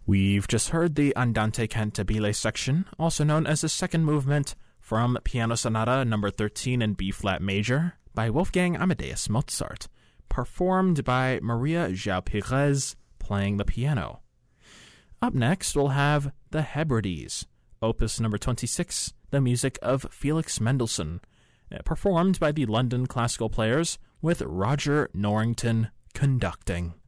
We've just heard the Andante cantabile section, also known as the second movement, from Piano Sonata No. 13 in B-flat major by Wolfgang Amadeus Mozart, performed by Maria João Pires playing the piano. Up next, we'll have the Hebrides, Opus No. 26, the music of Felix Mendelssohn, performed by the London Classical Players with Roger Norrington conducting.